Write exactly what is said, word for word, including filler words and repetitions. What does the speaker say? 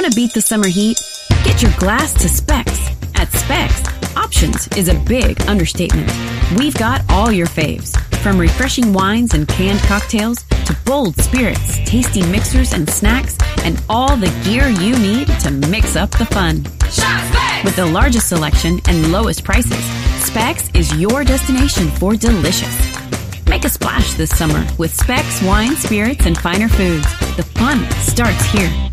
Want to beat the summer heat? Get your glass to Specs. At Specs, options is a big understatement. We've got all your faves, from refreshing wines and canned cocktails to bold spirits, tasty mixers and snacks, and all the gear you need to mix up the fun. Shop Specs! With the largest selection and lowest prices, Specs is your destination for delicious. Make a splash this summer with Specs wine, spirits, and finer foods. The fun starts here.